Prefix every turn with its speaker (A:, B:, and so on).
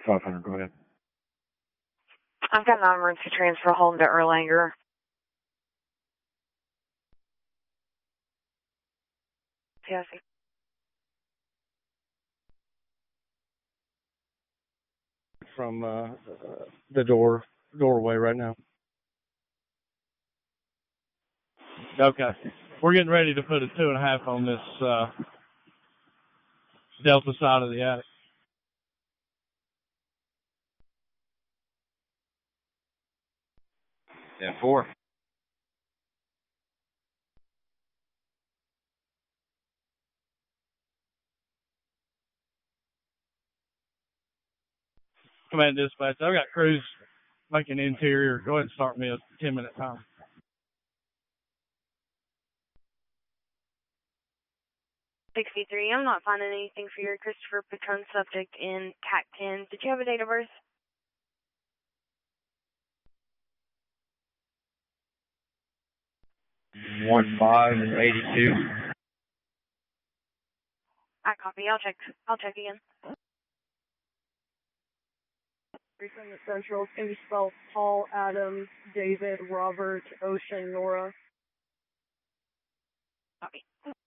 A: 500, go ahead.
B: I've got an emergency transfer home to Erlanger. Jesse.
A: From the doorway right now. Okay. We're getting ready to put a 2.5 on this Delta side of the attic.
C: Yeah, 4.
A: Command dispatch, I've got crews making interior. Go ahead and start me a 10-minute time.
B: $63. I'm not finding anything for your Christopher Patron subject in CAC 10. Did you have a date of birth?
C: 1582.
B: I copy. I'll check again.
D: Recent Central, it's going to be spelled Paul, Adam, David, Robert, Ocean, Nora.
B: Copy.